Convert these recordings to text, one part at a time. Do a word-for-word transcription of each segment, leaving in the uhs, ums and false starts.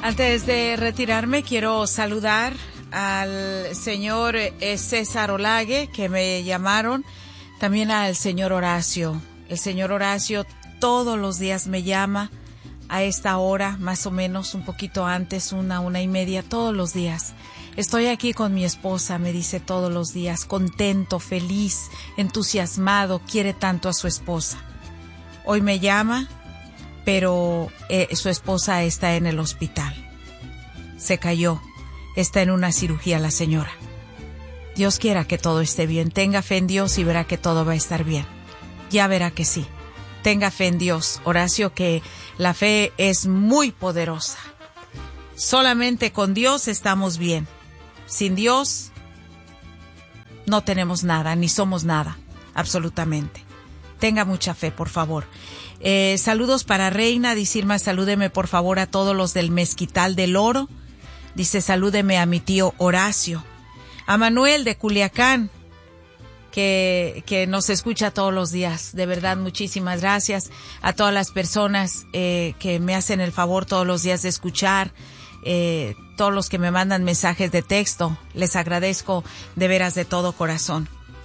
Antes de retirarme, quiero saludar al señor eh, César Olague, que me llamaron, también al señor Horacio. El señor Horacio todos los días me llama a esta hora, más o menos, un poquito antes, una, una y media, todos los días. Estoy aquí con mi esposa, me dice todos los días, contento, feliz, entusiasmado, quiere tanto a su esposa. Hoy me llama, pero eh, su esposa está en el hospital. Se cayó, está en una cirugía la señora. Dios quiera que todo esté bien, tenga fe en Dios y verá que todo va a estar bien. Ya verá que sí. Tenga fe en Dios, Horacio, que la fe es muy poderosa. Solamente con Dios estamos bien. Sin Dios no tenemos nada, ni somos nada, absolutamente. Tenga mucha fe, por favor. Eh, saludos para Reina, dice Irma, salúdeme por favor a todos los del Mezquital del Oro. Dice, salúdeme a mi tío Horacio. A Manuel de Culiacán, que, que nos escucha todos los días. De verdad, muchísimas gracias a todas las personas eh, que me hacen el favor todos los días de escuchar. Eh, todos los que me mandan mensajes de texto, les agradezco de veras de todo corazón.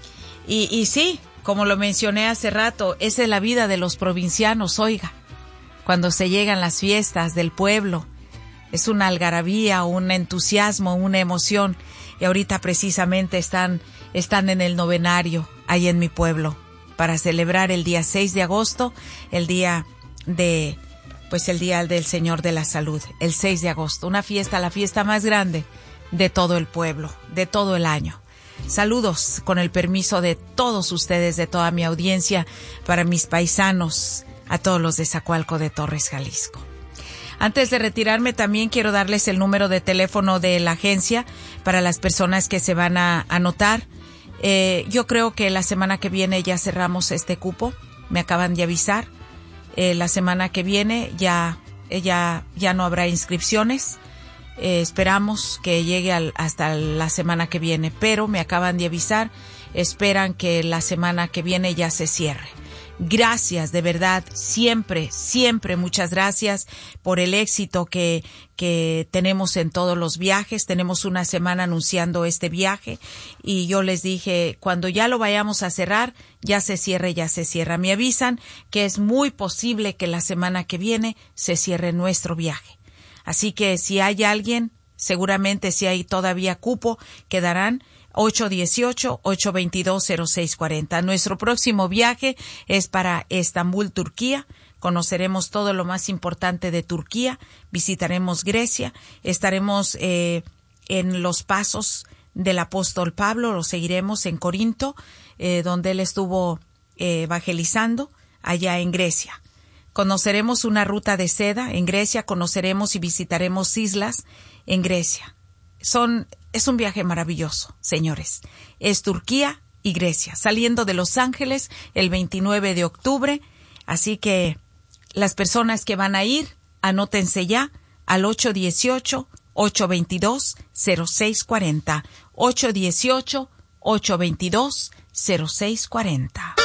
Y, y sí, como lo mencioné hace rato, esa es la vida de los provincianos, oiga. Cuando se llegan las fiestas del pueblo, es una algarabía, un entusiasmo, una emoción. Y ahorita precisamente están, están en el novenario, ahí en mi pueblo, para celebrar el día seis de agosto, el día de... pues el Día del Señor de la Salud, el seis de agosto, una fiesta, la fiesta más grande de todo el pueblo, de todo el año. Saludos con el permiso de todos ustedes, de toda mi audiencia, para mis paisanos, a todos los de Zacualco de Torres, Jalisco. Antes de retirarme también quiero darles el número de teléfono de la agencia para las personas que se van a anotar. Eh, yo creo que la semana que viene ya cerramos este cupo, me acaban de avisar. Eh, la semana que viene ya, ya, ya no habrá inscripciones. Eh, esperamos que llegue al, hasta la semana que viene, pero me acaban de avisar, esperan que la semana que viene ya se cierre. Gracias, de verdad, siempre, siempre muchas gracias por el éxito que, que tenemos en todos los viajes. Tenemos una semana anunciando este viaje y yo les dije, cuando ya lo vayamos a cerrar, ya se cierre, ya se cierra. Me avisan que es muy posible que la semana que viene se cierre nuestro viaje. Así que si hay alguien, seguramente si hay todavía cupo, quedarán ocho dieciocho, ocho veintidós, cero seis cuarenta. Nuestro próximo viaje es para Estambul, Turquía. Conoceremos todo lo más importante de Turquía. Visitaremos Grecia. Estaremos eh, en los pasos del apóstol Pablo. Lo seguiremos en Corinto, eh, donde él estuvo eh, evangelizando allá en Grecia. Conoceremos una ruta de seda en Grecia. Conoceremos y visitaremos islas en Grecia. Son... Es un viaje maravilloso, señores. Es Turquía y Grecia, saliendo de Los Ángeles el veintinueve de octubre. Así que las personas que van a ir, anótense ya al ocho dieciocho, ocho veintidós, cero seis cuarenta. ocho dieciocho, ocho veintidós, cero seis cuarenta.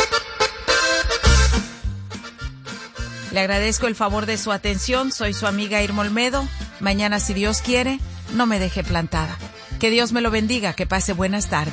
Le agradezco el favor de su atención. Soy su amiga Irma Olmedo. Mañana, si Dios quiere, no me deje plantada. Que Dios me lo bendiga, que pase buenas tardes.